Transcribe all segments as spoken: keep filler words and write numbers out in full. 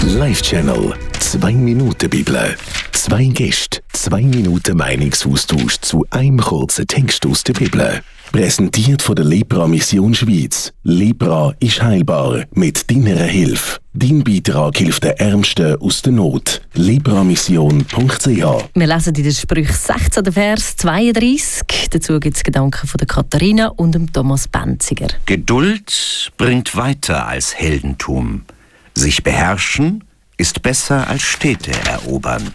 Live-Channel. Zwei Minuten Bibel. Zwei Gäste, zwei Minuten Meinungsaustausch zu einem kurzen Text aus der Bibel. Präsentiert von der Lepra Mission Schweiz. Lepra ist heilbar mit deiner Hilfe. Dein Beitrag hilft den Ärmsten aus der Not. lepramission punkt c h. Wir lesen in den Sprüchen sechzehn, Vers zweiunddreißig. Dazu gibt es Gedanken von der Katharina und dem Thomas Benziger. Geduld bringt weiter als Heldentum. Sich beherrschen ist besser als Städte erobern.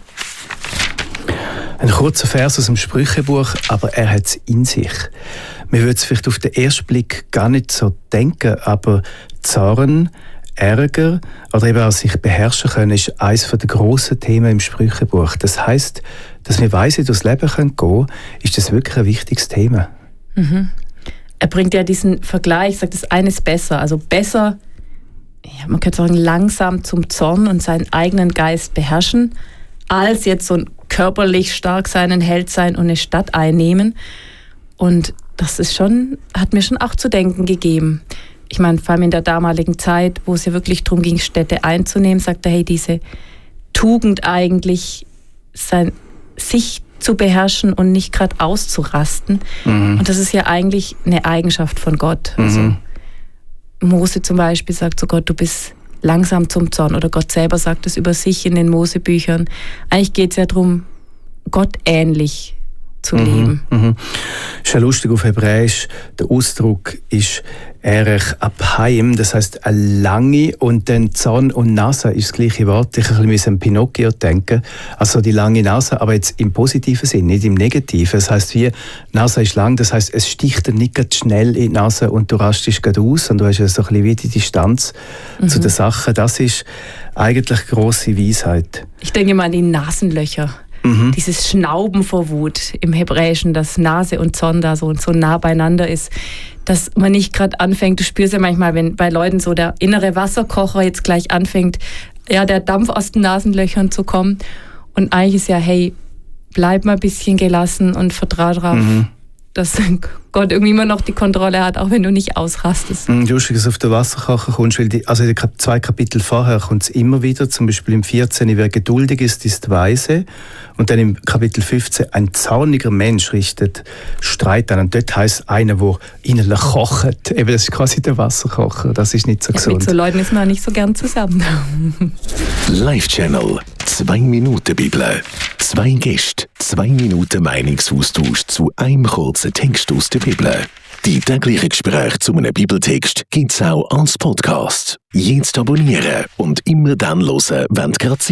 Ein kurzer Vers aus dem Sprüchebuch, aber er hat es in sich. Man würde es vielleicht auf den ersten Blick gar nicht so denken, aber Zorn, Ärger oder eben auch sich beherrschen können, ist eines der grossen Themen im Sprüchebuch. Das heisst, dass wir weise durchs Leben gehen können, ist das wirklich ein wichtiges Thema. Mhm. Er bringt ja diesen Vergleich, sagt, das eine ist besser. Also besser, ja, man könnte sagen, langsam zum Zorn und seinen eigenen Geist beherrschen, als jetzt so ein körperlich stark sein, ein Held sein und eine Stadt einnehmen. Und das ist schon, hat mir schon auch zu denken gegeben. Ich meine, vor allem in der damaligen Zeit, wo es ja wirklich darum ging, Städte einzunehmen, sagt er, hey, diese Tugend eigentlich, sein, sich zu beherrschen und nicht gerade auszurasten. Mhm. Und das ist ja eigentlich eine Eigenschaft von Gott. Mhm. Also Mose zum Beispiel sagt zu Gott, du bist langsam zum Zorn. Oder Gott selber sagt es über sich in den Mosebüchern. Eigentlich geht es ja darum, Gott ähnlich zu mhm, leben. Mhm. Ist ja lustig, auf Hebräisch, der Ausdruck ist Erech Abhaim, das heisst eine lange, und dann Zorn und Nase ist das gleiche Wort. Ich ein bisschen an Pinocchio denken, also die lange Nase, aber jetzt im positiven Sinn, nicht im negativen. Das heisst, wie Nase ist lang, das heisst, es sticht dir nicht ganz schnell in die Nase und du rastest gerade aus und du hast ja so ein bisschen wie die Distanz mhm. zu den Sachen. Das ist eigentlich grosse Weisheit. Ich denke mal an die Nasenlöcher. Mhm. Dieses Schnauben vor Wut im Hebräischen, dass Nase und Zorn da so, so nah beieinander ist, dass man nicht gerade anfängt, du spürst ja manchmal, wenn bei Leuten so der innere Wasserkocher jetzt gleich anfängt, ja, der Dampf aus den Nasenlöchern zu kommen. Und eigentlich ist ja, hey, bleib mal ein bisschen gelassen und vertrau drauf, mhm. dass Gott irgendwie immer noch die Kontrolle hat, auch wenn du nicht ausrastest. Mhm, lustig, dass du auf den Wasserkocher kommst, weil die, also in den zwei Kapitel vorher kommt es immer wieder, zum Beispiel im vierzehn, wer geduldig ist, ist weise. Und dann im Kapitel fünfzehn, ein zorniger Mensch richtet Streit an. Und dort heisst einer, der innerlich kocht. Eben, das ist quasi der Wasserkocher. Das ist nicht so ja, gesund. Mit so Leuten ist man nicht so gern zusammen. Live-Channel. Zwei Minuten Bibel. Zwei Gäste, zwei Minuten Meinungsaustausch zu einem kurzen Text aus der Bibel. Die täglichen Gespräche zu einem Bibeltext gibt es auch als Podcast. Jetzt abonnieren und immer dann hören, wenn du gerade